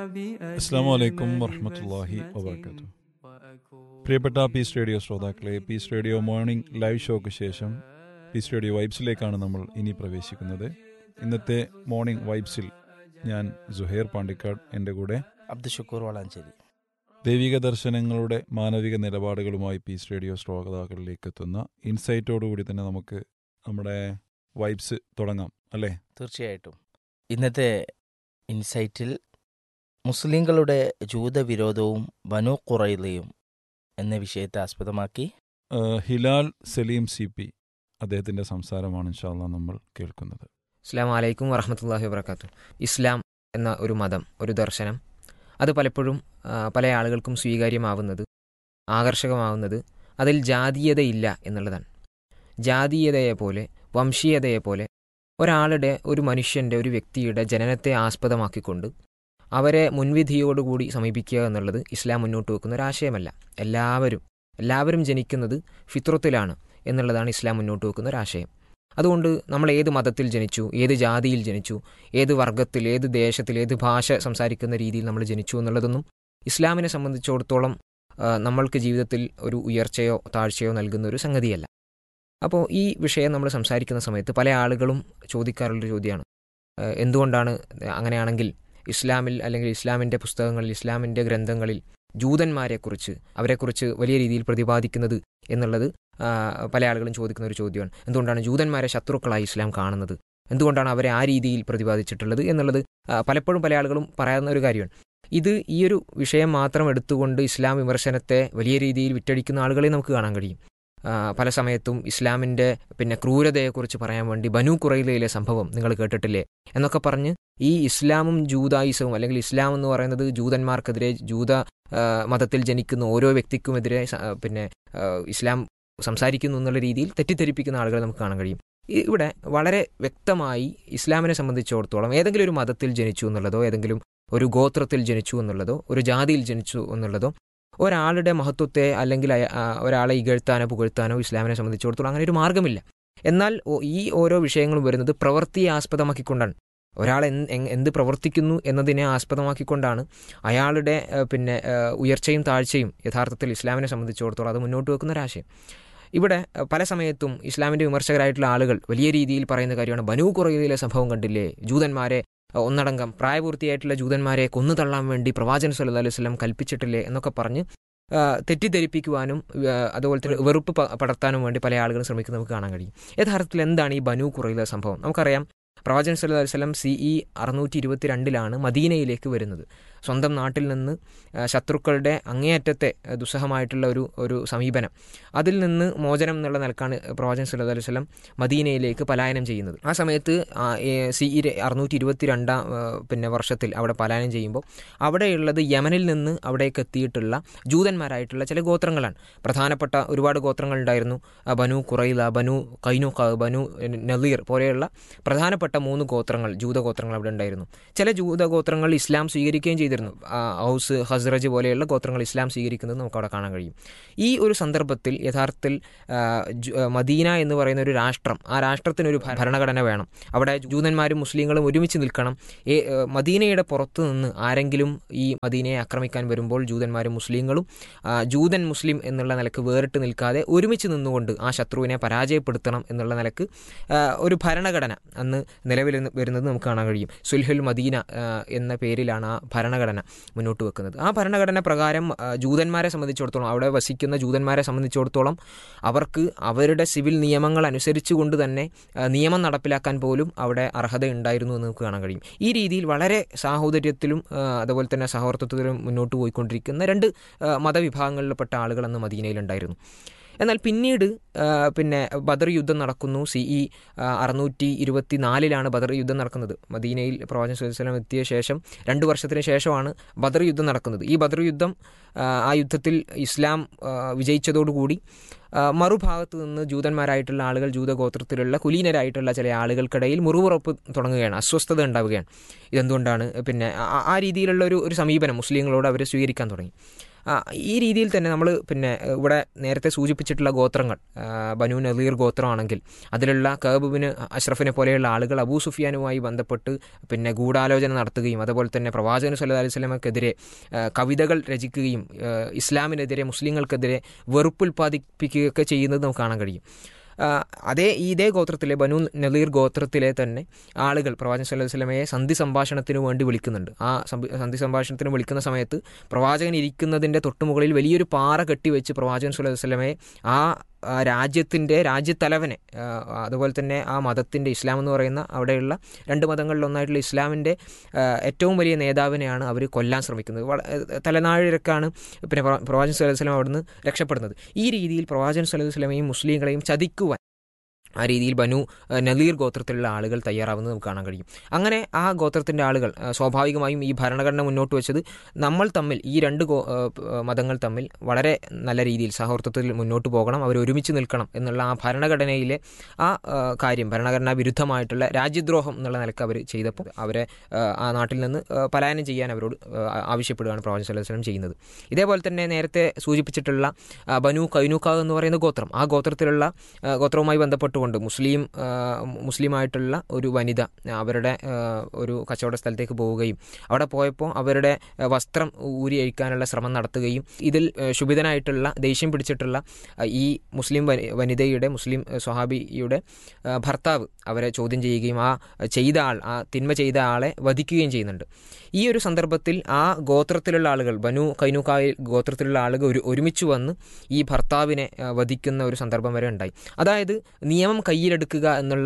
അസ്സലാമു അലൈക്കും വറഹ്മത്തുള്ളാഹി വബറകാതുഹു. പ്രിയപ്പെട്ട പീസ് റേഡിയോ ശ്രോതാക്കളെ, പീസ് റേഡിയോ മോർണിംഗ് ലൈവ് ഷോയ്ക്ക് ശേഷം പീസ് റേഡിയോ വൈബ്സിലേക്കാണ് നമ്മൾ ഇനി പ്രവേശിക്കുന്നത്. ഇന്നത്തെ മോർണിംഗ് വൈബ്സിൽ ഞാൻ സുഹൈർ പാണ്ടിക്കാട്, എൻ്റെ കൂടെ അബ്ദുഷക്കൂർ വളാഞ്ചേരി. ദൈവിക ദർശനങ്ങളുടെ മാനവിക നിലപാടുകളുമായി പീസ് റേഡിയോ ശ്രോതാക്കളിലേക്ക് എത്തുന്ന ഇൻസൈറ്റോടുകൂടി തന്നെ നമുക്ക് നമ്മുടെ വൈബ്സ് തുടങ്ങാം അല്ലേ? തീർച്ചയായിട്ടും. ഇന്നത്തെ ഇൻസൈറ്റിൽ മുസ്ലിങ്ങളുടെ ജൂതവിരോധവും ബനു ഖുറൈളയും എന്ന വിഷയത്തെ ആസ്പദമാക്കി ഹിലാൽ സലീം CP അദ്ദേഹത്തിൻ്റെ സംസാരമാണ് ഇൻഷാ അല്ലാഹ് നമ്മൾ കേൾക്കുന്നത്. അസ്സലാമു അലൈക്കും വറഹ്മത്തുള്ളാഹി വബറകാതുഹു. ഇസ്ലാം എന്ന ഒരു മതം, ഒരു ദർശനം, അത് പലപ്പോഴും പല ആളുകൾക്കും സ്വീകാര്യമാവുന്നത്, ആകർഷകമാവുന്നത് അതിൽ ജാതീയതയില്ല എന്നുള്ളതാണ്. ജാതീയതയെപ്പോലെ, വംശീയതയെപ്പോലെ ഒരാളുടെ, ഒരു മനുഷ്യൻ്റെ, ഒരു വ്യക്തിയുടെ ജനനത്തെ ആസ്പദമാക്കിക്കൊണ്ട് അവരെ മുൻവിധിയോടുകൂടി സമീപിക്കുക എന്നുള്ളത് ഇസ്ലാം മുന്നോട്ട് വെക്കുന്ന ഒരാശയമല്ല. എല്ലാവരും ജനിക്കുന്നത് ഫിത്രത്തിലാണ് എന്നുള്ളതാണ് ഇസ്ലാം മുന്നോട്ട് വെക്കുന്ന ഒരാശയം. അതുകൊണ്ട് നമ്മൾ ഏത് മതത്തിൽ ജനിച്ചു, ഏത് ജാതിയിൽ ജനിച്ചു, ഏത് വർഗത്തിൽ, ഏത് ദേശത്തിൽ, ഏത് ഭാഷ സംസാരിക്കുന്ന രീതിയിൽ നമ്മൾ ജനിച്ചു എന്നുള്ളതൊന്നും ഇസ്ലാമിനെ സംബന്ധിച്ചിടത്തോളം നമ്മൾക്ക് ജീവിതത്തിൽ ഒരു ഉയർച്ചയോ താഴ്ചയോ നൽകുന്ന ഒരു സംഗതിയല്ല. അപ്പോൾ ഈ വിഷയം നമ്മൾ സംസാരിക്കുന്ന സമയത്ത് പല ആളുകളും ചോദിക്കാറുള്ളൊരു ചോദ്യമാണ്, എന്തുകൊണ്ടാണ് അങ്ങനെയാണെങ്കിൽ ഇസ്ലാമിൽ അല്ലെങ്കിൽ ഇസ്ലാമിൻ്റെ പുസ്തകങ്ങളിൽ, ഇസ്ലാമിൻ്റെ ഗ്രന്ഥങ്ങളിൽ ജൂതന്മാരെക്കുറിച്ച്, അവരെക്കുറിച്ച് വലിയ രീതിയിൽ പ്രതിപാദിക്കുന്നത് എന്നുള്ളത് പല ആളുകളും ചോദിക്കുന്ന ഒരു ചോദ്യമാണ്. എന്തുകൊണ്ടാണ് ജൂതന്മാരെ ശത്രുക്കളായി ഇസ്ലാം കാണുന്നത്, എന്തുകൊണ്ടാണ് അവരെ ആ രീതിയിൽ പ്രതിപാദിച്ചിട്ടുള്ളത് എന്നുള്ളത് പലപ്പോഴും പല ആളുകളും പറയുന്ന ഒരു കാര്യമാണ്. ഇത് ഈ ഒരു വിഷയം മാത്രം എടുത്തുകൊണ്ട് ഇസ്ലാം വിമർശനത്തെ വലിയ രീതിയിൽ വിറ്റഴിക്കുന്ന ആളുകളെ നമുക്ക് കാണാൻ കഴിയും. പല സമയത്തും ഇസ്ലാമിൻ്റെ ക്രൂരതയെക്കുറിച്ച് പറയാൻ വേണ്ടി ബനു ഖുറൈളയിലെ സംഭവം നിങ്ങൾ കേട്ടിട്ടില്ലേ എന്നൊക്കെ പറഞ്ഞ് ഈ ഇസ്ലാമും ജൂതായുസവും, അല്ലെങ്കിൽ ഇസ്ലാം എന്ന് പറയുന്നത് ജൂതന്മാർക്കെതിരെ, ജൂത മതത്തിൽ ജനിക്കുന്ന ഓരോ വ്യക്തിക്കുമെതിരെ ഇസ്ലാം സംസാരിക്കുന്നു എന്നുള്ള രീതിയിൽ തെറ്റിദ്ധരിപ്പിക്കുന്ന ആളുകളെ നമുക്ക് കാണാൻ കഴിയും. ഇവിടെ വളരെ വ്യക്തമായി ഇസ്ലാമിനെ സംബന്ധിച്ചിടത്തോളം ഏതെങ്കിലും ഒരു മതത്തിൽ ജനിച്ചു എന്നുള്ളതോ, ഏതെങ്കിലും ഒരു ഗോത്രത്തിൽ ജനിച്ചു എന്നുള്ളതോ, ഒരു ജാതിയിൽ ജനിച്ചു എന്നുള്ളതോ ഒരാളുടെ മഹത്വത്തെ അല്ലെങ്കിൽ ഒരാളെ ഇകഴ്ത്താനോ പുകഴ്ത്താനോ ഇസ്ലാമിനെ സംബന്ധിച്ചിടത്തോളം അങ്ങനെ ഒരു മാർഗ്ഗമില്ല. എന്നാൽ ഈ ഓരോ വിഷയങ്ങളും വരുന്നത് പ്രവൃത്തിയെ ആസ്പദമാക്കിക്കൊണ്ടാണ്. ഒരാൾ എന്ത് പ്രവർത്തിക്കുന്നു എന്നതിനെ ആസ്പദമാക്കിക്കൊണ്ടാണ് അയാളുടെ ഉയർച്ചയും താഴ്ചയും യഥാർത്ഥത്തിൽ ഇസ്ലാമിനെ സംബന്ധിച്ചിടത്തോളം അത് മുന്നോട്ട് വെക്കുന്ന ഒരാശയം. ഇവിടെ പല സമയത്തും ഇസ്ലാമിൻ്റെ വിമർശകരായിട്ടുള്ള ആളുകൾ വലിയ രീതിയിൽ പറയുന്ന കാര്യമാണ്, ബനു ഖുറൈളയിലെ സംഭവം കണ്ടില്ലേ, ജൂതന്മാരെ ഒന്നടങ്കം പ്രായപൂർത്തിയായിട്ടുള്ള ജൂതന്മാരെ കൊന്നു തള്ളാൻ വേണ്ടി പ്രവാചകൻ സല്ലല്ലാഹു അലൈഹി വസല്ലം കൽപ്പിച്ചിട്ടില്ലേ എന്നൊക്കെ പറഞ്ഞ് തെറ്റിദ്ധരിപ്പിക്കുവാനും അതുപോലെ തന്നെ വെറുപ്പ് പടർത്താനും വേണ്ടി പല ആളുകളും ശ്രമിക്കുന്നത് നമുക്ക് കാണാൻ കഴിയും. യഥാർത്ഥത്തിൽ എന്താണ് ഈ ബനു ഖുറൈള സംഭവം? നമുക്കറിയാം, പ്രവാചകൻ സല്ലല്ലാഹു അലൈഹി വസല്ലം CE 622 മദീനയിലേക്ക് വരുന്നത്. സ്വന്തം നാട്ടിൽ നിന്ന് ശത്രുക്കളുടെ അങ്ങേയറ്റത്തെ ദുസ്സഹമായിട്ടുള്ള ഒരു സമീപനം, അതിൽ നിന്ന് മോചനം എന്നുള്ള നിലക്കാണ് പ്രവാചകൻ സല്ലല്ലാഹു അലൈഹി വസല്ലം മദീനയിലേക്ക് പലായനം ചെയ്യുന്നത്. ആ സമയത്ത് CE 622 വർഷത്തിൽ അവിടെ പലായനം ചെയ്യുമ്പോൾ അവിടെയുള്ളത് യമനിൽ നിന്ന് അവിടേക്ക് എത്തിയിട്ടുള്ള ജൂതന്മാരായിട്ടുള്ള ചില ഗോത്രങ്ങളാണ്. പ്രധാനപ്പെട്ട ഒരുപാട് ഗോത്രങ്ങളുണ്ടായിരുന്നു. ബനു ഖുറൈള, ബനു ഖൈനുഖ, ബനു നളീർ പോലെയുള്ള പ്രധാനപ്പെട്ട 3 ഗോത്രങ്ങൾ, ജൂതഗോത്രങ്ങൾ അവിടെ ഉണ്ടായിരുന്നു. ചില ജൂതഗോത്രങ്ങൾ ഇസ്ലാം സ്വീകരിക്കുകയും ചെയ്തിരുന്നു. ഔസ്, ഹസ്റജ് പോലെയുള്ള ഗോത്രങ്ങൾ ഇസ്ലാം സ്വീകരിക്കുന്നത് നമുക്ക് അവിടെ കാണാൻ കഴിയും. ഈ ഒരു സന്ദർഭത്തിൽ യഥാർത്ഥത്തിൽ മദീന എന്ന് പറയുന്ന ഒരു രാഷ്ട്രം, ആ രാഷ്ട്രത്തിനൊരു ഭരണഘടന വേണം. അവിടെ ജൂതന്മാരും മുസ്ലിങ്ങളും ഒരുമിച്ച് നിൽക്കണം. മദീനയുടെ പുറത്തു നിന്ന് ആരെങ്കിലും ഈ മദീനയെ ആക്രമിക്കാൻ വരുമ്പോൾ ജൂതന്മാരും മുസ്ലിങ്ങളും ജൂതൻ മുസ്ലിം എന്നുള്ള നിലക്ക് വേറിട്ട് നിൽക്കാതെ ഒരുമിച്ച് നിന്നുകൊണ്ട് ആ ശത്രുവിനെ പരാജയപ്പെടുത്തണം എന്നുള്ള നിലക്ക് ഒരു ഭരണഘടന അന്ന് നിലവിൽ വരുന്നത് നമുക്ക് കാണാൻ കഴിയും. സുൽഹുൽ മദീന എന്ന പേരിലാണ് ആ ഭരണഘടന മുന്നോട്ട് വെക്കുന്നത്. ആ ഭരണഘടന പ്രകാരം ജൂതന്മാരെ സംബന്ധിച്ചിടത്തോളം, അവിടെ വസിക്കുന്ന ജൂതന്മാരെ സംബന്ധിച്ചിടത്തോളം അവർക്ക് അവരുടെ സിവിൽ നിയമങ്ങൾ അനുസരിച്ചുകൊണ്ട് തന്നെ നിയമം നടപ്പിലാക്കാൻ പോലും അവിടെ അർഹത ഉണ്ടായിരുന്നു എന്ന് നമുക്ക് കാണാൻ കഴിയും. ഈ രീതിയിൽ വളരെ സാഹോദര്യത്തിലും അതുപോലെ തന്നെ സഹവർത്തിത്വത്തിലും മുന്നോട്ട് പോയിക്കൊണ്ടിരിക്കുന്ന 2 മതവിഭാഗങ്ങളിൽപ്പെട്ട ആളുകൾ അന്ന് മദീനയിലുണ്ടായിരുന്നു. എന്നാൽ പിന്നീട് ബദർ യുദ്ധം നടക്കുന്നു. CE 624 ബദർ യുദ്ധം നടക്കുന്നത്. മദീനയിൽ പ്രവാചകൻ സല്ലല്ലാഹു അലൈഹി വസല്ലം എത്തിയ ശേഷം 2 വർഷത്തിന് ശേഷമാണ് ബദർ യുദ്ധം നടക്കുന്നത്. ഈ ബദർ യുദ്ധം, ആ യുദ്ധത്തിൽ ഇസ്ലാം വിജയിച്ചതോടുകൂടി മറുഭാഗത്ത് നിന്ന് ജൂതന്മാരായിട്ടുള്ള ആളുകൾ, ജൂതഗോത്രത്തിലുള്ള കുലീനരായിട്ടുള്ള ചില ആളുകൾക്കിടയിൽ മുറിവുറപ്പ് തുടങ്ങുകയാണ്, അസ്വസ്ഥത ഉണ്ടാവുകയാണ്. ഇതെന്തുകൊണ്ടാണ്? ആ രീതിയിലുള്ള ഒരു സമീപനം മുസ്ലിങ്ങളോട് അവർ സ്വീകരിക്കാൻ തുടങ്ങി. ഈ രീതിയിൽ തന്നെ നമ്മൾ പിന്നെ ഇവിടെ നേരത്തെ സൂചിപ്പിച്ചിട്ടുള്ള ഗോത്രങ്ങൾ, ബനു നളീർ ഗോത്രമാണെങ്കിൽ അതിലുള്ള കഅബ് ബിൻ അഷ്റഫിനെ പോലെയുള്ള ആളുകൾ അബൂ സുഫിയാനുമായി ബന്ധപ്പെട്ട് പിന്നെ ഗൂഢാലോചന നടത്തുകയും അതുപോലെ തന്നെ പ്രവാചകൻ സല്ലല്ലാഹു അലൈഹി വസല്ലമക്കെതിരെ കവിതകൾ രചിക്കുകയും ഇസ്ലാമിനെതിരെ മുസ്ലിങ്ങൾക്കെതിരെ വെറുപ്പുൽപ്പാദിപ്പിക്കുകയൊക്കെ ചെയ്യുന്നത് നമുക്ക് കാണാൻ കഴിയും. ഇതേ ഗോത്രത്തിലെ ബനു നളീർ ഗോത്രത്തിലെ തന്നെ ആളുകൾ പ്രവാചകൻ സല്ലല്ലാഹു അലൈഹി വസല്ലമയെ സന്ധി സംഭാഷണത്തിന് വേണ്ടി വിളിക്കുന്നുണ്ട്. ആ സന്ധി സംഭാഷണത്തിന് വിളിക്കുന്ന സമയത്ത് പ്രവാചകൻ ഇരിക്കുന്നതിൻ്റെ തൊട്ടുമുകളിൽ വലിയൊരു പാറ കെട്ടിവെച്ച് പ്രവാചകൻ സല്ലല്ലാഹു അലൈഹി വസല്ലമയെ രാജ്യത്തലവനെ, അതുപോലെ തന്നെ ആ മതത്തിൻ്റെ, ഇസ്ലാം എന്ന് പറയുന്ന അവിടെയുള്ള രണ്ട് മതങ്ങളിലൊന്നായിട്ടുള്ള ഇസ്ലാമിൻ്റെ ഏറ്റവും വലിയ നേതാവിനെയാണ് അവർ കൊല്ലാൻ ശ്രമിക്കുന്നത്. തലനാഴിരക്കാണ് പിന്നെ പ്രവാചകൻ സല്ലല്ലാഹു അലൈഹി വസല്ലം അവിടുന്ന് രക്ഷപ്പെടുന്നത്. ഈ രീതിയിൽ പ്രവാചകൻ സല്ലല്ലാഹു അലൈഹി വസല്ലമയും മുസ്ലിങ്ങളെയും ചതിക്കുവാൻ ആ രീതിയിൽ ബനു നളീർ ഗോത്രത്തിലുള്ള ആളുകൾ തയ്യാറാവുന്നത് നമുക്ക് കാണാൻ കഴിയും. അങ്ങനെ ആ ഗോത്രത്തിൻ്റെ ആളുകൾ സ്വാഭാവികമായും ഈ ഭരണഘടന മുന്നോട്ട് വെച്ചത് നമ്മൾ തമ്മിൽ, ഈ രണ്ട് മതങ്ങൾ തമ്മിൽ വളരെ നല്ല രീതിയിൽ സൗഹൃദത്തിൽ മുന്നോട്ട് പോകണം, അവർ ഒരുമിച്ച് നിൽക്കണം എന്നുള്ള ആ ഭരണഘടനയിലെ ആ കാര്യം, ഭരണഘടനാ വിരുദ്ധമായിട്ടുള്ള രാജ്യദ്രോഹം എന്നുള്ള നിലക്ക് അവർ ചെയ്തപ്പോൾ അവരെ ആ നാട്ടിൽ നിന്ന് പലായനം ചെയ്യാൻ അവരോട് ആവശ്യപ്പെടുകയാണ് പ്രവാചകൻ സല്ലല്ലാഹു അലൈഹി വസല്ലം ചെയ്യുന്നത്. ഇതേപോലെ തന്നെ നേരത്തെ സൂചിപ്പിച്ചിട്ടുള്ള ബനു കൈനുക എന്ന് പറയുന്ന ഗോത്രം, ആ ഗോത്രവുമായി ബന്ധപ്പെട്ട് മുസ്ലിമായിട്ടുള്ള ഒരു വനിത അവരുടെ ഒരു കച്ചവട സ്ഥലത്തേക്ക് പോവുകയും അവിടെ പോയപ്പോൾ അവരുടെ വസ്ത്രം ഊരി അഴിക്കാനുള്ള ശ്രമം നടത്തുകയും ഇതിൽ ശുഭിതനായിട്ടുള്ള, ദേഷ്യം പിടിച്ചിട്ടുള്ള ഈ മുസ്ലിം വനിതയുടെ, മുസ്ലിം സ്വഹാബിയുടെ ഭർത്താവ് അവരെ ചോദ്യം ചെയ്യുകയും ആ തിന്മ ചെയ്ത ആളെ വധിക്കുകയും ചെയ്യുന്നുണ്ട്. ഈ ഒരു സന്ദർഭത്തിൽ ആ ഗോത്രത്തിലുള്ള ആളുകൾ, ബനു കൈനുക ഗോത്രത്തിലുള്ള ആളുകൾ ഒരുമിച്ച് വന്ന് ഈ ഭർത്താവിനെ വധിക്കുന്ന ഒരു സന്ദർഭം വരെ ഉണ്ടായി. അതായത് നിയമം കയ്യിലെടുക്കുക എന്നുള്ള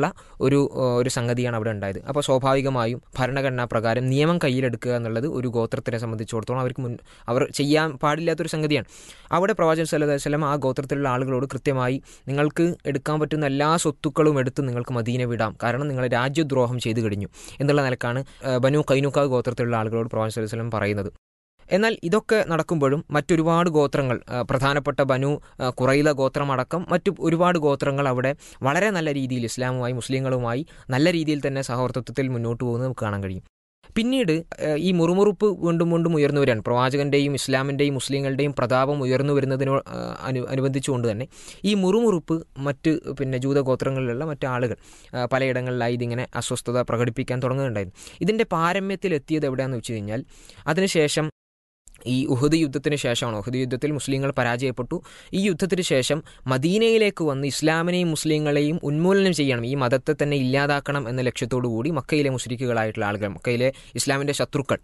ഒരു സംഗതിയാണ് അവിടെ ഉണ്ടായത്. അപ്പോൾ സ്വാഭാവികമായും ഭരണഘടനാ പ്രകാരം നിയമം കയ്യിലെടുക്കുക എന്നുള്ളത് ഒരു ഗോത്രത്തിനെ സംബന്ധിച്ചിടത്തോളം അവർ ചെയ്യാൻ പാടില്ലാത്തൊരു സംഗതിയാണ്. അവിടെ പ്രവാചകൻ സല്ലല്ലാഹു അലൈഹി വസല്ലം ആ ഗോത്രത്തിലുള്ള ആളുകളോട് കൃത്യമായി നിങ്ങൾക്ക് എടുക്കാൻ പറ്റുന്ന എല്ലാ സ്വത്തുക്കളും എടുത്ത് നിങ്ങൾക്ക് മദീന വിടാം, കാരണം നിങ്ങൾ രാജ്യദ്രോഹം ചെയ്തു കഴിഞ്ഞു എന്നുള്ള നിലക്കാണ് ബനു കൈനുക ഗോത്രത്തിലുള്ള ആളുകളോട് പ്രവാചകൻ സല്ലല്ലാഹു അലൈഹി വസല്ലം പറയുന്നത്. എന്നാൽ ഇതൊക്കെ നടക്കുമ്പോഴും മറ്റൊരുപാട് ഗോത്രങ്ങൾ, പ്രധാനപ്പെട്ട ബനു ഖുറൈള ഗോത്രമടക്കം മറ്റു ഒരുപാട് ഗോത്രങ്ങൾ അവിടെ വളരെ നല്ല രീതിയിൽ ഇസ്ലാമുമായി, മുസ്ലിങ്ങളുമായി നല്ല രീതിയിൽ തന്നെ സഹവർത്തിത്വത്തിൽ മുന്നോട്ട് പോകുന്നത് നമുക്ക് കാണാൻ കഴിയും. പിന്നീട് ഈ മുറുമുറുപ്പ് വീണ്ടും വീണ്ടും ഉയർന്നു വരികയാണ്. പ്രവാചകന്റെയും ഇസ്ലാമിൻ്റെയും മുസ്ലിങ്ങളുടെയും പ്രതാപം ഉയർന്നു വരുന്നതിനോടനുബന്ധിച്ചുകൊണ്ട് തന്നെ ഈ മുറുമുറുപ്പ് മറ്റ് പിന്നെ ജൂതഗോത്രങ്ങളിലുള്ള മറ്റ് ആളുകൾ പലയിടങ്ങളിലായി ഇതിങ്ങനെ അസ്വസ്ഥത പ്രകടിപ്പിക്കാൻ തുടങ്ങുന്നുണ്ടായിരുന്നു. ഇതിൻ്റെ പാരമ്യത്തിലെത്തിയത് എവിടെയാണെന്ന് വെച്ച് കഴിഞ്ഞാൽ അതിനുശേഷം ഈ ഉഹദ് യുദ്ധത്തിന് ശേഷമാണ്. ഉഹദ് യുദ്ധത്തിൽ മുസ്ലിങ്ങൾ പരാജയപ്പെട്ടു. ഈ യുദ്ധത്തിന് ശേഷം മദീനയിലേക്ക് വന്ന് ഇസ്ലാമിനെയും മുസ്ലിങ്ങളെയും ഉന്മൂലനം ചെയ്യണം, ഈ മതത്തെ തന്നെ ഇല്ലാതാക്കണം എന്ന ലക്ഷ്യത്തോടു കൂടി മക്കയിലെ മുശ്രിക്കുകളായിട്ടുള്ള ആളുകൾ, മക്കയിലെ ഇസ്ലാമിൻ്റെ ശത്രുക്കൾ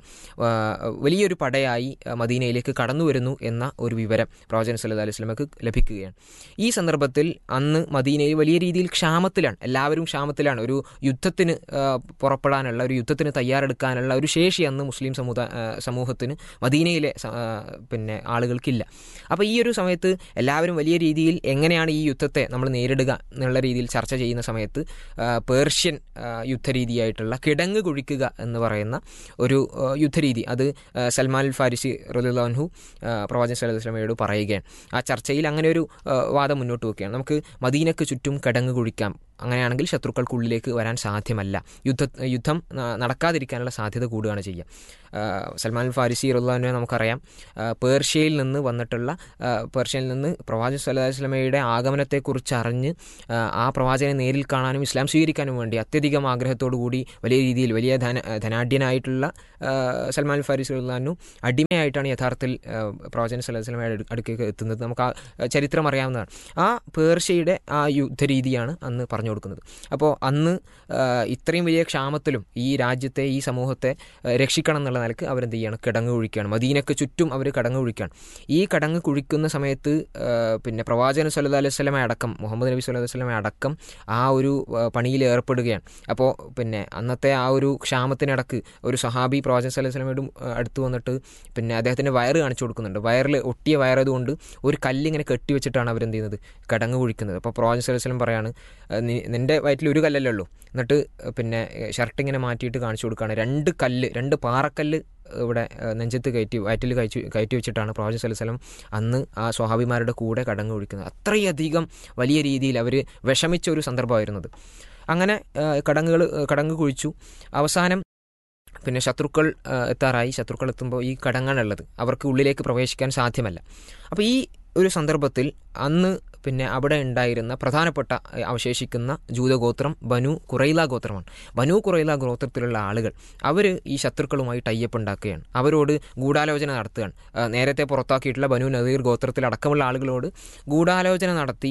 വലിയൊരു പടയായി മദീനയിലേക്ക് കടന്നു വരുന്നു എന്ന ഒരു വിവരം പ്രവാചകൻ സല്ലല്ലാഹു അലൈഹി വസല്ലമക്ക് ലഭിക്കുകയാണ്. ഈ സന്ദർഭത്തിൽ അന്ന് മദീനയിൽ വലിയ രീതിയിൽ ക്ഷാമത്തിലാണ്, എല്ലാവരും ക്ഷാമത്തിലാണ്. ഒരു യുദ്ധത്തിന് പുറപ്പെടാനുള്ള, ഒരു യുദ്ധത്തിന് തയ്യാറെടുക്കാനുള്ള ഒരു ശേഷി അന്ന് മുസ്ലിം സമൂഹത്തിന് മദീനയിൽ പിന്നെ ആളുകൾക്കില്ല. അപ്പോൾ ഈ ഒരു സമയത്ത് എല്ലാവരും വലിയ രീതിയിൽ എങ്ങനെയാണ് ഈ യുദ്ധത്തെ നമ്മൾ നേരിടുക എന്നുള്ള രീതിയിൽ ചർച്ച ചെയ്യുന്ന സമയത്ത് പേർഷ്യൻ യുദ്ധരീതിയായിട്ടുള്ള കിടങ്ങ് കുഴിക്കുക എന്ന് പറയുന്ന ഒരു യുദ്ധരീതി, അത് സൽമാൻ അൽ ഫാരിസി റളിയല്ലാഹു അൻഹു പ്രവാചകൻ സല്ലല്ലാഹു അലൈഹി വസല്ലമയോട് പറയുകയാണ്. ആ ചർച്ചയിൽ അങ്ങനെ ഒരു വാദം മുന്നോട്ട് വെക്കുകയാണ്. നമുക്ക് മദീനക്ക് ചുറ്റും കിടങ്ങ് കുഴിക്കാം, അങ്ങനെയാണെങ്കിൽ ശത്രുക്കൾക്കുള്ളിലേക്ക് വരാൻ സാധ്യമല്ല, യുദ്ധം നടക്കാതിരിക്കാനുള്ള സാധ്യത കൂടുകയാണ് ചെയ്യുക. സൽമാൻ അൽ ഫാരിസി റളിയല്ലാഹു അൻഹു നമുക്കറിയാം, പേർഷ്യയിൽ നിന്ന് പ്രവാചകൻ സല്ലല്ലാഹു അലൈഹി വസല്ലമയുടെ ആഗമനത്തെക്കുറിച്ച് അറിഞ്ഞ് ആ പ്രവാചകനെ നേരിൽ കാണാനും ഇസ്ലാം സ്വീകരിക്കാനും വേണ്ടി അത്യധികം ആഗ്രഹത്തോടു കൂടി വലിയ രീതിയിൽ വലിയ ധനാഢ്യനായിട്ടുള്ള സൽമാൻ അൽ ഫാരിസി റളിയല്ലാഹു അൻഹു അടിമയായിട്ടാണ് യഥാർത്ഥത്തിൽ പ്രവാചകൻ സല്ലല്ലാഹു അലൈഹി വസല്ലമയുടെ അടുക്കേക്ക് എത്തുന്നത്. നമുക്ക് ആ ചരിത്രം അറിയാവുന്നതാണ്. ആ പേർഷ്യയുടെ ആ യുദ്ധരീതിയാണ് അന്ന് പറഞ്ഞു കൊടുക്കുന്നത്. അപ്പോൾ അന്ന് ഇത്രയും വലിയ ക്ഷാമത്തിലും ഈ രാജ്യത്തെ, ഈ സമൂഹത്തെ രക്ഷിക്കണം എന്നുള്ള നിലക്ക് അവരെന്ത് ചെയ്യാണ്, കിടങ്ങ് കുഴിക്കുകയാണ്. മദീനക്ക് ചുറ്റും അവർ കിടങ്ങ് കുഴിക്കുകയാണ്. ഈ കിടങ്ങ് കുഴിക്കുന്ന സമയത്ത് പിന്നെ പ്രവാചകൻ സല്ലല്ലാഹു അലൈഹി വസല്ലമ അടക്കം, മുഹമ്മദ് നബി സല്ലല്ലാഹു അലൈഹി വസല്ലമ അടക്കം ആ ഒരു പണിയിൽ ഏർപ്പെടുകയാണ്. അപ്പോൾ പിന്നെ അന്നത്തെ ആ ഒരു ക്ഷാമത്തിനിടക്ക് ഒരു സഹാബി പ്രവാചകൻ സല്ലല്ലാഹു അലൈഹി വസല്ലമയുടെ അടുത്ത് വന്നിട്ട് പിന്നെ അദ്ദേഹത്തിൻ്റെ വയറ് കാണിച്ചു കൊടുക്കുന്നുണ്ട്. വയറിൽ ഒട്ടിയ വയറതുകൊണ്ട് ഒരു കല്ലിങ്ങനെ കെട്ടിവെച്ചിട്ടാണ് അവരെന്ത് ചെയ്യുന്നത്, കിടങ്ങ് കുഴിക്കുന്നത്. അപ്പോൾ പ്രവാചകൻ സല്ലല്ലാഹു അലൈഹി വസല്ലം പറയാണ്, നിൻ്റെ വയറ്റിൽ ഒരു കല്ലല്ലേ ഉള്ളൂ. എന്നിട്ട് പിന്നെ ഷർട്ട് ഇങ്ങനെ മാറ്റിയിട്ട് കാണിച്ചു കൊടുക്കുകയാണ്. രണ്ട് പാറക്കല്ല് ഇവിടെ നെഞ്ചത്ത് വയറ്റിൽ കയറ്റി വെച്ചിട്ടാണ് പ്രവാചകൻ സല്ലല്ലാഹു അലൈഹി വസല്ലം അന്ന് ആ സ്വഹാബിമാരുടെ കൂടെ കിടങ്ങ് കുഴിക്കുന്നത്. അത്രയധികം വലിയ രീതിയിൽ അവർ വിഷമിച്ച ഒരു സന്ദർഭമായിരുന്നത്. അങ്ങനെ കിടങ്ങ് കുഴിച്ചു. അവസാനം പിന്നെ ശത്രുക്കൾ എത്താറായി. ശത്രുക്കൾ എത്തുമ്പോൾ ഈ കടങ്ങാനുള്ളത് അവർക്ക് ഉള്ളിലേക്ക് പ്രവേശിക്കാൻ സാധ്യമല്ല. അപ്പോൾ ഈ ഒരു സന്ദർഭത്തിൽ അന്ന് പിന്നെ അവിടെ ഉണ്ടായിരുന്ന പ്രധാനപ്പെട്ട അവശേഷിക്കുന്ന ജൂതഗോത്രം ബനു ഖുറൈല ഗോത്രമാണ്. ബനു ഖുറൈല ഗോത്രത്തിലുള്ള ആളുകൾ അവർ ഈ ശത്രുക്കളുമായി ടൈപ്പ് ഉണ്ടാക്കുകയാണ്, അവരോട് ഗൂഢാലോചന നടത്തുകയാണ്. നേരത്തെ പുറത്താക്കിയിട്ടുള്ള ബനു നദീർ ഗോത്രത്തിലടക്കമുള്ള ആളുകളോട് ഗൂഢാലോചന നടത്തി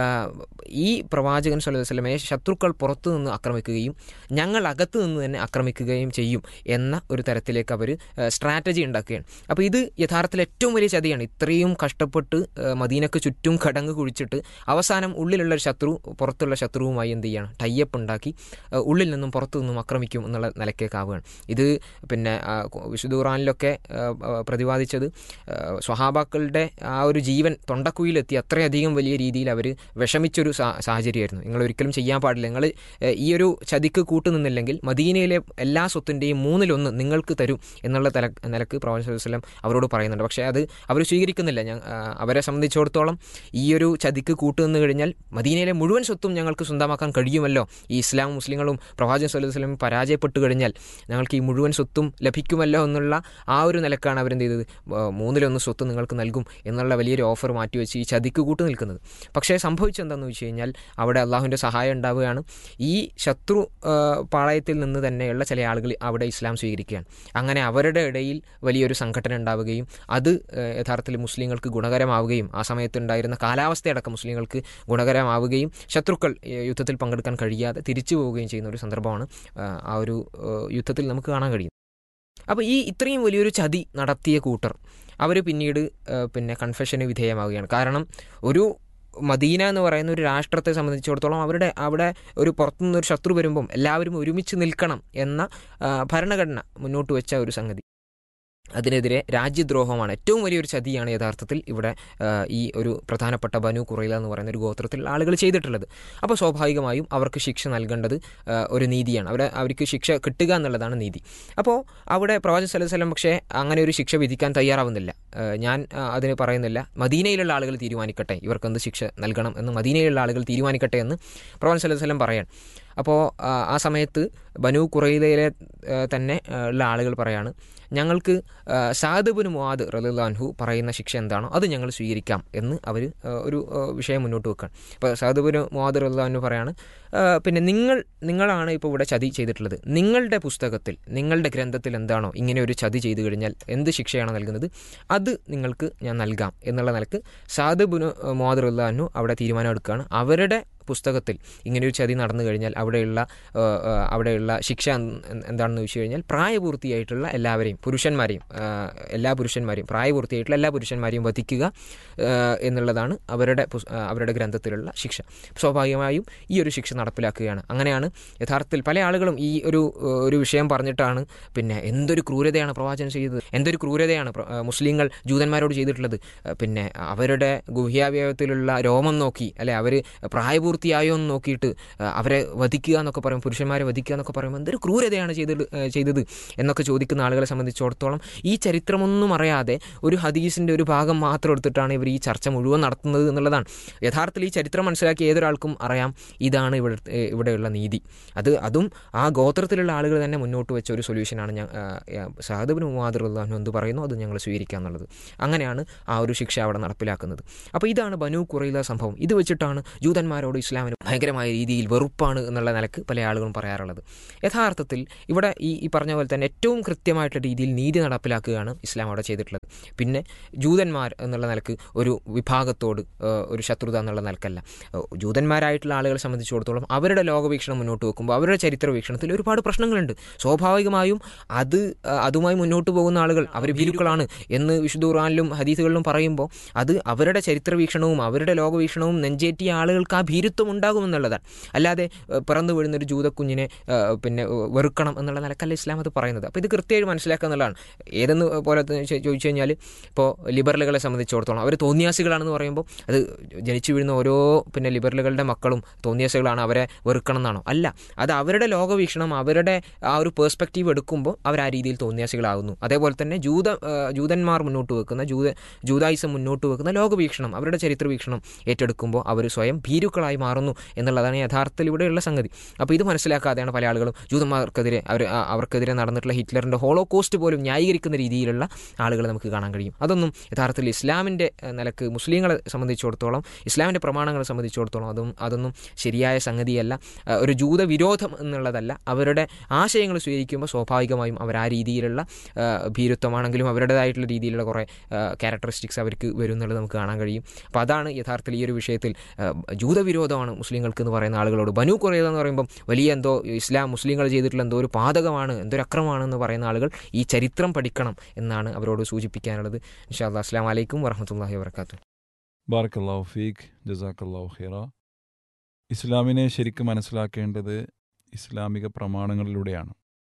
ഈ പ്രവാചകൻ സല്ലല്ലാഹു അലൈഹി വസല്ലമയെ ശത്രുക്കൾ പുറത്തു നിന്ന് ആക്രമിക്കുകയും ഞങ്ങൾ അകത്തു നിന്ന് തന്നെ ആക്രമിക്കുകയും ചെയ്യും എന്ന ഒരു തരത്തിലേക്ക് അവർ സ്ട്രാറ്റജി ഉണ്ടാക്കുകയാണ്. അപ്പോൾ ഇത് യഥാർത്ഥത്തിൽ ഏറ്റവും വലിയ ചതിയാണ്. ഇത്രയും കഷ്ടപ്പെട്ട് മദീനക്ക് ചുറ്റും കടങ്ങ് കുഴിച്ചിട്ട് അവസാനം ഉള്ളിലുള്ള ഒരു ശത്രു പുറത്തുള്ള ശത്രുവുമായി എന്ത് ചെയ്യണം, ടൈപ്പ് ഉണ്ടാക്കി ഉള്ളിൽ നിന്നും പുറത്തു നിന്നും ആക്രമിക്കും എന്നുള്ള നിലക്കേക്കാവുകയാണ്. ഇത് പിന്നെ വിശുദ്ധ ഖുർആനിലൊക്കെ പ്രതിപാദിച്ചത് സ്വഹാബാക്കളുടെ ആ ഒരു ജീവൻ തൊണ്ടക്കുയിലെത്തി അത്രയധികം വലിയ രീതിയിൽ അവർ വിഷമിച്ചൊരു സാഹചര്യമായിരുന്നു. നിങ്ങൾ ഒരിക്കലും ചെയ്യാൻ പാടില്ല, നിങ്ങൾ ഈ ഒരു ചതിക്ക് കൂട്ടുനിന്നില്ലെങ്കിൽ മദീനയിലെ എല്ലാ സ്വത്തിൻ്റെയും 1/3 നിങ്ങൾക്ക് തരും എന്നുള്ള നിലക്ക് പ്രവാചകൻ സല്ലല്ലാഹു അലൈഹി വസല്ലം അവരോട് പറയുന്നുണ്ട്. പക്ഷേ അത് അവർ സ്വീകരിക്കുന്നില്ല. അവരെ സംബന്ധിച്ചിടത്തോളം ഈ ഒരു ചതിക്ക് കൂട്ടുനിന്ന് കഴിഞ്ഞാൽ മദീനയിലെ മുഴുവൻ സ്വത്തും ഞങ്ങൾക്ക് സ്വന്തമാക്കാൻ കഴിയുമല്ലോ, ഈ ഇസ്ലാം മുസ്ലിങ്ങളും പ്രവാചകൻ സല്ലല്ലാഹു അലൈഹി വസല്ലം പരാജയപ്പെട്ടു കഴിഞ്ഞാൽ ഞങ്ങൾക്ക് ഈ മുഴുവൻ സ്വത്തും ലഭിക്കുമല്ലോ എന്നുള്ള ആ ഒരു നിലക്കാണ് അവരെന്ത് ചെയ്തത്, 1/3 സ്വത്ത് നിങ്ങൾക്ക് നൽകും എന്നുള്ള വലിയൊരു ഓഫർ മാറ്റിവെച്ച് ഈ ചതിക്ക് കൂട്ടു നിൽക്കുന്നത്. പക്ഷേ സംഭവിച്ചെന്താണെന്ന് വെച്ച് കഴിഞ്ഞാൽ അവിടെ അള്ളാഹുവിൻ്റെ സഹായം ഉണ്ടാവുകയാണ്. ഈ ശത്രു പാളയത്തിൽ നിന്ന് തന്നെയുള്ള ചില ആളുകൾ അവിടെ ഇസ്ലാം സ്വീകരിക്കുകയാണ്. അങ്ങനെ അവരുടെ ഇടയിൽ വലിയൊരു സംഘടന ഉണ്ടാവുകയും അത് യഥാർത്ഥത്തിൽ മുസ്ലിങ്ങൾക്ക് ഗുണകരമാവുകയും ആ സമയത്തുണ്ടായിരുന്ന കാലാവസ്ഥയടക്കം മുസ്ലിങ്ങൾക്ക് ഗുണകരമാവുകയും ശത്രുക്കൾ യുദ്ധത്തിൽ പങ്കെടുക്കാൻ കഴിയാതെ തിരിച്ചു പോവുകയും ചെയ്യുന്ന ഒരു സന്ദർഭമാണ് ആ ഒരു യുദ്ധത്തിൽ നമുക്ക് കാണാൻ കഴിയും. അപ്പോൾ ഈ ഇത്രയും വലിയൊരു ചതി നടത്തിയ കൂട്ടർ അവർ പിന്നീട് പിന്നെ കൺഫെഷന് വിധേയമാവുകയാണ്. കാരണം ഒരു മദീന എന്ന് പറയുന്ന ഒരു രാഷ്ട്രത്തെ സംബന്ധിച്ചിടത്തോളം അവിടെ ഒരു പുറത്തുനിന്നൊരു ശത്രു വരുമ്പം എല്ലാവരും ഒരുമിച്ച് നിൽക്കണം എന്ന ഭരണഘടന മുന്നോട്ട് വെച്ച ഒരു സംഗതി, അതിനെതിരെ രാജ്യദ്രോഹമാണ്, ഏറ്റവും വലിയൊരു ചതിയാണ് യഥാർത്ഥത്തിൽ ഇവിടെ ഈ ഒരു പ്രധാനപ്പെട്ട ബനു ഖുറൈല എന്ന് പറയുന്ന ഒരു ഗോത്രത്തിൽ ആളുകൾ ചെയ്തിട്ടുള്ളത്. അപ്പോൾ സ്വാഭാവികമായും അവർക്ക് ശിക്ഷ നൽകേണ്ടത് ഒരു നീതിയാണ്, അവർക്ക് ശിക്ഷ കിട്ടുക എന്നുള്ളതാണ് നീതി. അപ്പോൾ അവിടെ പ്രവാചകൻ സല്ലല്ലാഹു അലൈഹി വസല്ലം പക്ഷേ അങ്ങനെ ഒരു ശിക്ഷ വിധിക്കാൻ തയ്യാറാവുന്നില്ല. ഞാൻ അതിന് പറയുന്നില്ല, മദീനയിലുള്ള ആളുകൾ തീരുമാനിക്കട്ടെ ഇവർക്ക് എന്ത് ശിക്ഷ നൽകണം എന്ന് മദീനയിലുള്ള ആളുകൾ തീരുമാനിക്കട്ടെ എന്ന് പ്രവാചകൻ സല്ലല്ലാഹു അലൈഹി വസല്ലം പറയാൻ. അപ്പോൾ ആ സമയത്ത് ബനു ഖുറൈലയിലെ തന്നെ ഉള്ള ആളുകൾ പറയാണ്, ഞങ്ങൾക്ക് സഅദ് ഇബ്നു മുആദ് റളിയല്ലാഹു അൻഹു പറയുന്ന ശിക്ഷ എന്താണോ അത് ഞങ്ങൾ സ്വീകരിക്കാം എന്ന് അവർ ഒരു വിഷയം മുന്നോട്ട് വെക്കുകയാണ്. അപ്പോൾ സഅദ് ഇബ്നു മുആദ് റളിയല്ലാഹു അൻഹു പറയാണ്, പിന്നെ നിങ്ങളാണ് ഇപ്പോൾ ഇവിടെ ചതി ചെയ്തിട്ടുള്ളത്, നിങ്ങളുടെ പുസ്തകത്തിൽ നിങ്ങളുടെ ഗ്രന്ഥത്തിൽ എന്താണോ ഇങ്ങനെ ഒരു ചതി ചെയ്തു കഴിഞ്ഞാൽ എന്ത് ശിക്ഷയാണ് നൽകുന്നത് അത് നിങ്ങൾക്ക് ഞാൻ നൽകാം എന്നുള്ള നിലക്ക് സഅദ് ഇബ്നു മുആദ് റളിയല്ലാഹു അൻഹു അവിടെ തീരുമാനം എടുക്കുകയാണ്. അവരുടെ പുസ്തകത്തിൽ ഇങ്ങനെയൊരു ചതി നടന്നു കഴിഞ്ഞാൽ അവിടെയുള്ള ശിക്ഷ എന്താണെന്ന് ചോദിച്ചു കഴിഞ്ഞാൽ പ്രായപൂർത്തിയായിട്ടുള്ള എല്ലാവരെയും എല്ലാ പുരുഷന്മാരെയും പ്രായപൂർത്തിയായിട്ടുള്ള എല്ലാ പുരുഷന്മാരെയും വധിക്കുക എന്നുള്ളതാണ് അവരുടെ ഗ്രന്ഥത്തിലുള്ള ശിക്ഷ. സ്വാഭാവികമായും ഈ ഒരു ശിക്ഷ നടപ്പിലാക്കുകയാണ്. അങ്ങനെയാണ് യഥാർത്ഥത്തിൽ പല ആളുകളും ഈ ഒരു വിഷയം പറഞ്ഞിട്ടാണ് പിന്നെ എന്തൊരു ക്രൂരതയാണ് പ്രവാചകൻ ചെയ്തത്, എന്തൊരു ക്രൂരതയാണ് മുസ്ലിങ്ങൾ ജൂതന്മാരോട് ചെയ്തിട്ടുള്ളത്, പിന്നെ അവരുടെ ഗുഹ്യാവയവത്തിലുള്ള രോമം നോക്കി അല്ലെ അവർ പ്രായപൂർത്തിയായോ എന്ന് നോക്കിയിട്ട് അവരെ വധിക്കുക എന്നൊക്കെ പറയും, പുരുഷന്മാരെ വധിക്കുക എന്നൊക്കെ പറയുമ്പോൾ എന്തൊരു ക്രൂരതയാണ് ചെയ്തത് എന്നൊക്കെ ചോദിക്കുന്ന ആളുകളെ സംബന്ധിച്ചിടത്തോളം ഈ ചരിത്രമൊന്നും അറിയാതെ ഒരു ഹദീസിൻ്റെ ഒരു ഭാഗം മാത്രം എടുത്തിട്ടാണ് ഇവർ ഈ ചർച്ച മുഴുവൻ നടത്തുന്നത് എന്നുള്ളതാണ്. യഥാർത്ഥത്തിൽ ഈ ചരിത്രം മനസ്സിലാക്കിയ ഏതൊരാൾക്കും അറിയാം ഇതാണ് ഇവിടെയുള്ള നീതി. അതും ആ ഗോത്രത്തിലുള്ള ആളുകൾ തന്നെ മുന്നോട്ട് വെച്ച ഒരു സൊല്യൂഷനാണ്. സഅദ് ഇബ്നു മുആദ് റളിയല്ലാഹു അൻഹു എന്ത് പറയുന്നു അത് ഞങ്ങൾ സ്വീകരിക്കുക എന്നുള്ളത്. അങ്ങനെയാണ് ആ ഒരു ശിക്ഷ അവിടെ നടപ്പിലാക്കുന്നത്. അപ്പോൾ ഇതാണ് ബനു ഖുറൈല സംഭവം. ഇത് വെച്ചിട്ടാണ് ജൂതന്മാരോട് ഇസ്ലാമിന് ഭയങ്കരമായ രീതിയിൽ വെറുപ്പാണ് എന്നുള്ള നിലക്ക് പല ആളുകളും പറയാറുള്ളത്. യഥാർത്ഥത്തിൽ ഇവിടെ ഈ പറഞ്ഞ പോലെ തന്നെ ഏറ്റവും കൃത്യമായിട്ടുള്ള രീതിയിൽ നീതി നടപ്പിലാക്കുകയാണ് ഇസ്ലാം അവിടെ ചെയ്തിട്ടുള്ളത്. പിന്നെ ജൂതന്മാർ എന്നുള്ള നിലക്ക് ഒരു വിഭാഗത്തോട് ഒരു ശത്രുത എന്നുള്ള നിലക്കല്ല. ജൂതന്മാരായിട്ടുള്ള ആളുകളെ സംബന്ധിച്ചിടത്തോളം അവരുടെ ലോകവീക്ഷണം മുന്നോട്ട് വെക്കുമ്പോൾ അവരുടെ ചരിത്ര വീക്ഷണത്തിൽ ഒരുപാട് പ്രശ്നങ്ങളുണ്ട്. സ്വാഭാവികമായും അതുമായി മുന്നോട്ട് പോകുന്ന ആളുകൾ അവർ ഭീരുക്കളാണ് എന്ന് വിശുദ്ധ ഖുർആനിലും ഹദീസുകളിലും പറയുമ്പോൾ അത് അവരുടെ ചരിത്ര വീക്ഷണവും അവരുടെ ലോകവീക്ഷണവും നെഞ്ചേറ്റിയ ആളുകൾക്ക് ആ ഭീരുത്വം ഉണ്ടാകുമെന്നുള്ളതാണ്. അല്ലാതെ പിറന്നു വീഴുന്നൊരു ജൂതക്കുഞ്ഞിനെ പിന്നെ വെറുക്കണം എന്നുള്ള നിലക്കല്ല ഇസ്ലാം അത് പറയുന്നത്. അപ്പോൾ ഇത് കൃത്യമായി മനസ്സിലാക്കുക എന്നുള്ളതാണ്. ഏതെന്ന് പോലെ ചോദിച്ചു കഴിഞ്ഞാൽ കഴിഞ്ഞാൽ ഇപ്പോൾ ലിബറലുകളെ സംബന്ധിച്ചിടത്തോളം അവർ തോന്നിയാസികളാണെന്ന് പറയുമ്പോൾ അത് ജനിച്ചു വീഴുന്ന ഓരോ പിന്നെ ലിബറലുകളുടെ മക്കളും തോന്നിയാസികളാണ്, അവരെ വെറുക്കണം എന്നാണോ? അല്ല, അത് അവരുടെ ലോകവീക്ഷണം, അവരുടെ ആ ഒരു പേഴ്സ്പെക്റ്റീവ് എടുക്കുമ്പോൾ അവർ ആ രീതിയിൽ തോന്നിയാസികളാകുന്നു. അതേപോലെ തന്നെ ജൂതന്മാർ മുന്നോട്ട് വെക്കുന്ന ജൂതായിസം മുന്നോട്ട് വെക്കുന്ന ലോകവീക്ഷണം, അവരുടെ ചരിത്ര വീക്ഷണം ഏറ്റെടുക്കുമ്പോൾ അവർ സ്വയം ഭീരുക്കളായി മാറുന്നു എന്നുള്ളതാണ് യഥാർത്ഥത്തിൽ ഇവിടെയുള്ള സംഗതി. അപ്പോൾ ഇത് മനസ്സിലാക്കാതെയാണ് പല ആളുകളും ജൂതന്മാർക്കെതിരെ അവർക്കെതിരെ നടന്നിട്ടുള്ള ഹിറ്റ്ലറിൻ്റെ ഹോളോകോസ്റ്റ് പോലും ന്യായീകരിക്കുന്ന രീതിയിലുള്ള ആളുകളെ നമുക്ക് കാണാൻ കഴിയും. അതൊന്നും യഥാർത്ഥത്തിൽ ഇസ്ലാമിൻ്റെ നിലക്ക് മുസ്ലിങ്ങളെ സംബന്ധിച്ചിടത്തോളം, ഇസ്ലാമിൻ്റെ പ്രമാണങ്ങളെ സംബന്ധിച്ചിടത്തോളം അതൊന്നും ശരിയായ സംഗതിയല്ല. ഒരു ജൂത വിരോധം എന്നുള്ളതല്ല. അവരുടെ ആശയങ്ങൾ സ്വീകരിക്കുമ്പോൾ സ്വാഭാവികമായും അവർ ആ രീതിയിലുള്ള ഭീരുത്വമാണെങ്കിലും അവരുടേതായിട്ടുള്ള രീതിയിലുള്ള കുറേ ക്യാരക്ടറിസ്റ്റിക്സ് അവർക്ക് വരും എന്നുള്ളത് നമുക്ക് കാണാൻ കഴിയും. അപ്പോൾ അതാണ് യഥാർത്ഥത്തിൽ ഈ ഒരു വിഷയത്തിൽ ജൂതവിരോധമാണ് മുസ്ലിങ്ങൾക്ക് എന്ന് പറയുന്ന ആളുകളോട്. ബനു ഖുറൈള എന്ന് പറയുമ്പം വലിയ എന്തോ മുസ്ലിങ്ങൾ ചെയ്തിട്ടുള്ള എന്തോ ഒരു പാതകമാണ്, എന്തൊരു അക്രമമാണെന്ന് പറയുന്ന ആളുകൾ ഈ ചരിത്രം പഠിക്കണം എന്നാണ് അവരോട് സൂചിപ്പിക്കാനുള്ളത്. ഇൻഷാ അല്ലാഹ്. അസ്സലാമു അലൈക്കും വറഹ്മത്തുള്ളാഹി വബറകാതുഹു. ബാറക്കല്ലാഹു ഫീക്ക്, ജസാക്കല്ലാഹു ഖൈറ. ഇസ്ലാമിനെ ശരിക്കും മനസ്സിലാക്കേണ്ടത് ഇസ്ലാമിക പ്രമാണങ്ങളിലൂടെയാണ്.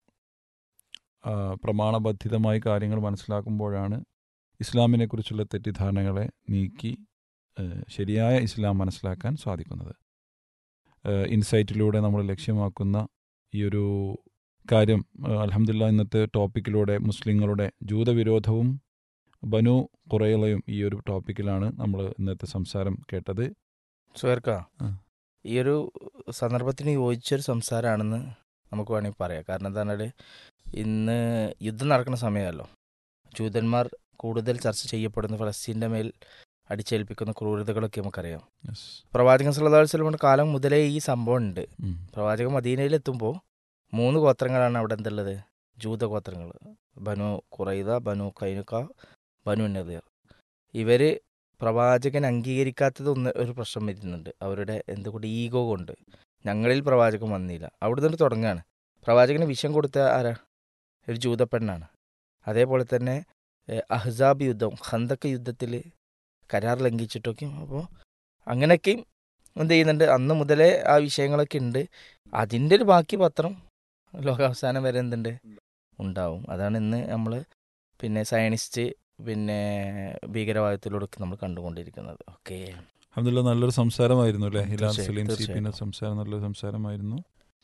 പ്രമാണബദ്ധിതമായി കാര്യങ്ങൾ മനസ്സിലാക്കുമ്പോഴാണ് ഇസ്ലാമിനെക്കുറിച്ചുള്ള തെറ്റിദ്ധാരണകളെ നീക്കി ശരിയായ ഇസ്ലാം മനസ്സിലാക്കാൻ സാധിക്കുന്നത്. ഇൻസൈറ്റിലൂടെ നമ്മൾ ലക്ഷ്യമാക്കുന്ന ഈ ഒരു കാര്യം അൽഹംദുലില്ലാ ഇന്നത്തെ ടോപ്പിക്കിലൂടെ മുസ്ലിങ്ങളുടെ ജൂതവിരോധവും ബനു ഖുറൈളയും ഈ ഒരു ടോപ്പിക്കിലാണ് നമ്മൾ ഇന്നത്തെ സംസാരം കേട്ടത്. സുഹൈർക്ക, ഈ ഒരു സന്ദർഭത്തിന് യോജിച്ചൊരു സംസാരമാണെന്ന് നമുക്ക് വേണമെങ്കിൽ പറയാം. കാരണം എന്താ പറഞ്ഞാൽ ഇന്ന് യുദ്ധം നടക്കുന്ന സമയമല്ലോ. ജൂതന്മാർ കൂടുതൽ ചർച്ച ചെയ്യപ്പെടുന്ന ഫലസ്തീൻ്റെ മേൽ അടിച്ചേൽപ്പിക്കുന്ന ക്രൂരതകളൊക്കെ നമുക്കറിയാം. പ്രവാചകൻ സല്ലല്ലാഹു അലൈഹി വസല്ലമയുടെ കാലം മുതലേ ഈ സംഭവം ഉണ്ട്. പ്രവാചകൻ മദീനയിലെത്തുമ്പോൾ 3 ഗോത്രങ്ങളാണ് അവിടെ എന്തുള്ളത്? ജൂതഗോത്രങ്ങൾ. ബനു ഖുറൈദ, ബനു ഖൈനുക, ബനു നദീർ. ഇവർ പ്രവാചകൻ അംഗീകരിക്കാത്തത് ഒരു പ്രശ്നം വരുന്നുണ്ട്. അവരുടെ എന്തുകൊണ്ട് ഈഗോ കൊണ്ട് ഞങ്ങളിൽ പ്രവാചകൻ വന്നില്ല. അവിടെ നിന്ന് തുടങ്ങുകയാണ്. പ്രവാചകന് വിഷം കൊടുത്ത ആരാ? ഒരു ജൂതപ്പെണ്ണാണ്. അതേപോലെ തന്നെ അഹ്സാബ് യുദ്ധം, ഖന്തക്ക് യുദ്ധത്തിൽ കരാർ ലംഘിച്ചിട്ടൊക്കെയും. അപ്പോൾ അങ്ങനെയൊക്കെയും എന്ത് ചെയ്യുന്നുണ്ട്? അന്ന് മുതലേ ആ വിഷയങ്ങളൊക്കെ ഉണ്ട്. അതിൻ്റെ ഒരു ബാക്കി പത്രം ലോകാവസാനം വരെ എന്തുണ്ട്? ഉണ്ടാവും. അതാണ് ഇന്ന് നമ്മൾ പിന്നെ സയനിസ്റ്റ് പിന്നെ ഭീകരവാദത്തിലൂടെ നമ്മൾ കണ്ടുകൊണ്ടിരിക്കുന്നത്. ഓക്കെ, അൽഹംദുലില്ലാ നല്ലൊരു സംസാരമായിരുന്നു അല്ലേ? ഹിലാൽ സലീം സീപ്പിൻ്റെ സംസാരം നല്ലൊരു സംസാരമായിരുന്നു.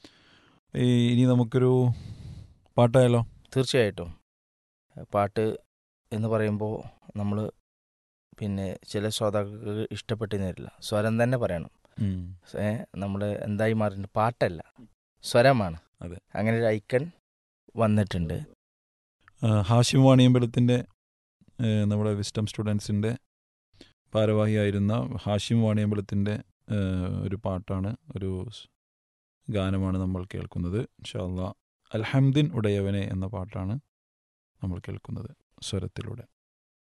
ഇനി നമുക്കൊരു പാട്ടായാലോ? തീർച്ചയായിട്ടും. പാട്ട് എന്ന് പറയുമ്പോൾ നമ്മൾ പിന്നെ ചില ശ്രോതാക്കൾക്ക് ഇഷ്ടപ്പെട്ടെന്ന് വരില്ല. സ്വരം തന്നെ പറയണം. നമ്മൾ എന്തായി മാറിയിട്ടുണ്ട്? പാട്ടല്ല, സ്വരമാണ്. അതെ, അങ്ങനെ ഒരു ഐക്കൺ വന്നിട്ടുണ്ട്. ഹാഷിം വാണിയമ്പലത്തിൻ്റെ നമ്മുടെ വിസ്റ്റം സ്റ്റുഡൻസിൻ്റെ ഭാരവാഹിയായിരുന്ന ഹാഷിം വാണിയമ്പലത്തിൻ്റെ ഒരു പാട്ടാണ്, ഒരു ഗാനമാണ് നമ്മൾ കേൾക്കുന്നത്. ഇൻഷാ അല്ലാഹ് അൽഹംദിൻ ഉടയവനെ എന്ന പാട്ടാണ് നമ്മൾ കേൾക്കുന്നത് സ്വരത്തിലൂടെ.